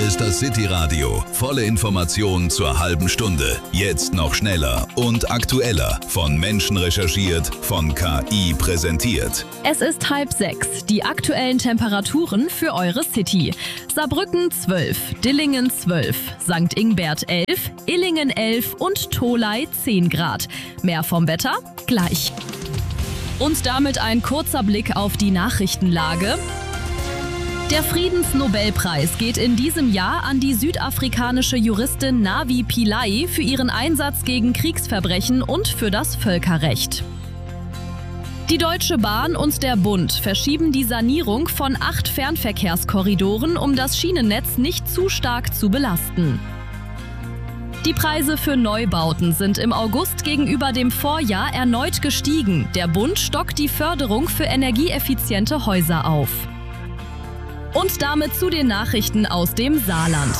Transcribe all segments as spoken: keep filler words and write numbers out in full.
ist das City Radio. Volle Informationen zur halben Stunde. Jetzt noch schneller und aktueller. Von Menschen recherchiert, von K I präsentiert. Es ist halb sechs. Die aktuellen Temperaturen für eure City. Saarbrücken zwölf, Dillingen zwölf, Sankt Ingbert elf, Illingen elf und Tholey zehn Grad. Mehr vom Wetter gleich. Und damit ein kurzer Blick auf die Nachrichtenlage. Der Friedensnobelpreis geht in diesem Jahr an die südafrikanische Juristin Navi Pillay für ihren Einsatz gegen Kriegsverbrechen und für das Völkerrecht. Die Deutsche Bahn und der Bund verschieben die Sanierung von acht Fernverkehrskorridoren, um das Schienennetz nicht zu stark zu belasten. Die Preise für Neubauten sind im August gegenüber dem Vorjahr erneut gestiegen. Der Bund stockt die Förderung für energieeffiziente Häuser auf. Und damit zu den Nachrichten aus dem Saarland.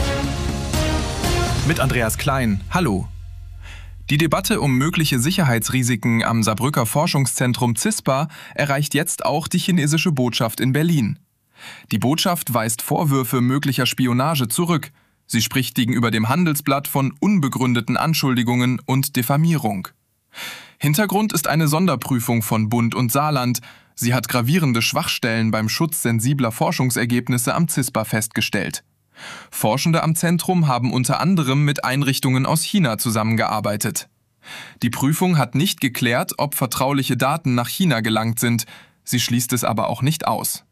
Mit Andreas Klein. Hallo. Die Debatte um mögliche Sicherheitsrisiken am Saarbrücker Forschungszentrum CISPA erreicht jetzt auch die chinesische Botschaft in Berlin. Die Botschaft weist Vorwürfe möglicher Spionage zurück. Sie spricht gegenüber dem Handelsblatt von unbegründeten Anschuldigungen und Diffamierung. Hintergrund ist eine Sonderprüfung von Bund und Saarland. Sie hat gravierende Schwachstellen beim Schutz sensibler Forschungsergebnisse am CISPA festgestellt. Forschende am Zentrum haben unter anderem mit Einrichtungen aus China zusammengearbeitet. Die Prüfung hat nicht geklärt, ob vertrauliche Daten nach China gelangt sind. Sie schließt es aber auch nicht aus.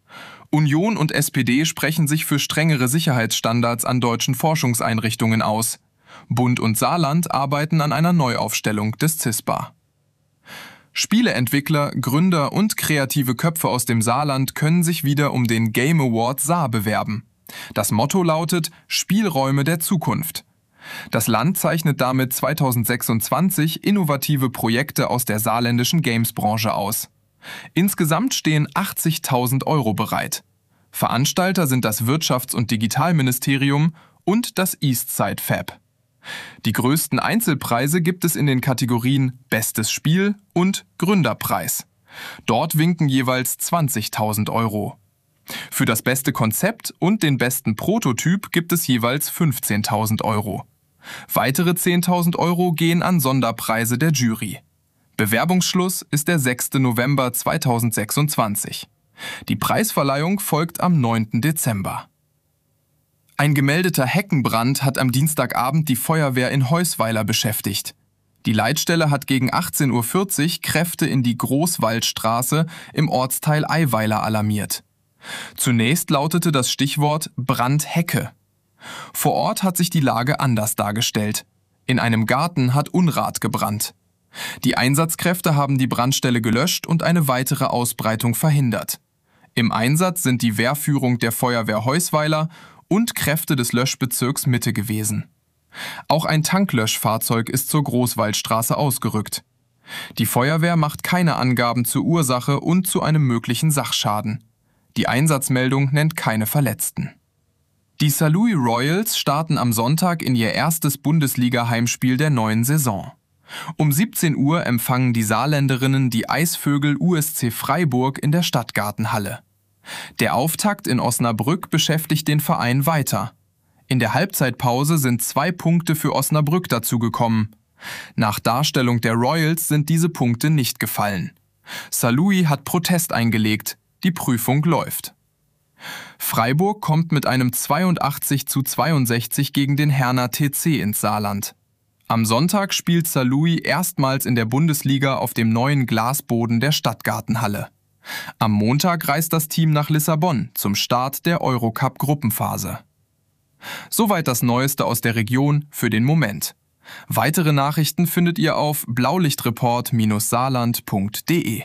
Union und S P D sprechen sich für strengere Sicherheitsstandards an deutschen Forschungseinrichtungen aus. Bund und Saarland arbeiten an einer Neuaufstellung des CISPA. Spieleentwickler, Gründer und kreative Köpfe aus dem Saarland können sich wieder um den Game Award Saar bewerben. Das Motto lautet Spielräume der Zukunft. Das Land zeichnet damit zweitausendsechsundzwanzig innovative Projekte aus der saarländischen Games-Branche aus. Insgesamt stehen achtzigtausend Euro bereit. Veranstalter sind das Wirtschafts- und Digitalministerium und das Eastside Fab. Die größten Einzelpreise gibt es in den Kategorien Bestes Spiel und Gründerpreis. Dort winken jeweils zwanzigtausend Euro. Für das beste Konzept und den besten Prototyp gibt es jeweils fünfzehntausend Euro. Weitere zehntausend Euro gehen an Sonderpreise der Jury. Bewerbungsschluss ist der sechster November zweitausendsechsundzwanzig. Die Preisverleihung folgt am neunten Dezember. Ein gemeldeter Heckenbrand hat am Dienstagabend die Feuerwehr in Heusweiler beschäftigt. Die Leitstelle hat gegen achtzehn Uhr vierzig Kräfte in die Großwaldstraße im Ortsteil Eiweiler alarmiert. Zunächst lautete das Stichwort Brandhecke. Vor Ort hat sich die Lage anders dargestellt. In einem Garten hat Unrat gebrannt. Die Einsatzkräfte haben die Brandstelle gelöscht und eine weitere Ausbreitung verhindert. Im Einsatz sind die Wehrführung der Feuerwehr Heusweiler und Kräfte des Löschbezirks Mitte gewesen. Auch ein Tanklöschfahrzeug ist zur Großwaldstraße ausgerückt. Die Feuerwehr macht keine Angaben zur Ursache und zu einem möglichen Sachschaden. Die Einsatzmeldung nennt keine Verletzten. Die Saarlouis Royals starten am Sonntag in ihr erstes Bundesliga-Heimspiel der neuen Saison. Um siebzehn Uhr empfangen die Saarländerinnen die Eisvögel U S C Freiburg in der Stadtgartenhalle. Der Auftakt in Osnabrück beschäftigt den Verein weiter. In der Halbzeitpause sind zwei Punkte für Osnabrück dazugekommen. Nach Darstellung der Royals sind diese Punkte nicht gefallen. Saarlouis hat Protest eingelegt. Die Prüfung läuft. Freiburg kommt mit einem zweiundachtzig zu zweiundsechzig gegen den Herner T C ins Saarland. Am Sonntag spielt Saarlouis erstmals in der Bundesliga auf dem neuen Glasboden der Stadtgartenhalle. Am Montag reist das Team nach Lissabon zum Start der Eurocup-Gruppenphase. Soweit das Neueste aus der Region für den Moment. Weitere Nachrichten findet ihr auf blaulichtreport Bindestrich saarland Punkt de.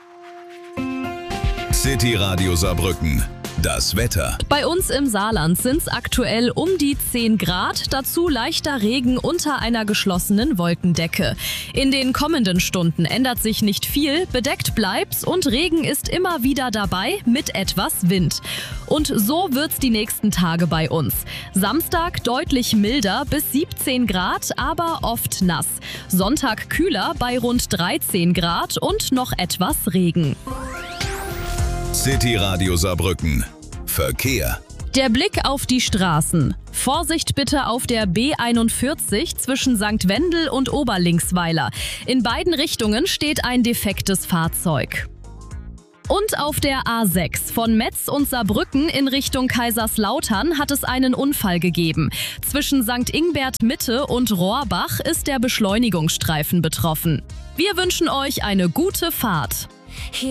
City Radio Saarbrücken. Das Wetter. Bei uns im Saarland sind es aktuell um die zehn Grad, dazu leichter Regen unter einer geschlossenen Wolkendecke. In den kommenden Stunden ändert sich nicht viel, bedeckt bleibt's und Regen ist immer wieder dabei mit etwas Wind. Und so wird's die nächsten Tage bei uns. Samstag deutlich milder bis siebzehn Grad, aber oft nass. Sonntag kühler bei rund dreizehn Grad und noch etwas Regen. City Radio Saarbrücken. Verkehr. Der Blick auf die Straßen. Vorsicht bitte auf der B einundvierzig zwischen Sankt Wendel und Oberlinksweiler. In beiden Richtungen steht ein defektes Fahrzeug. Und auf der A sechs von Metz und Saarbrücken in Richtung Kaiserslautern hat es einen Unfall gegeben. Zwischen Sankt Ingbert Mitte und Rohrbach ist der Beschleunigungsstreifen betroffen. Wir wünschen euch eine gute Fahrt.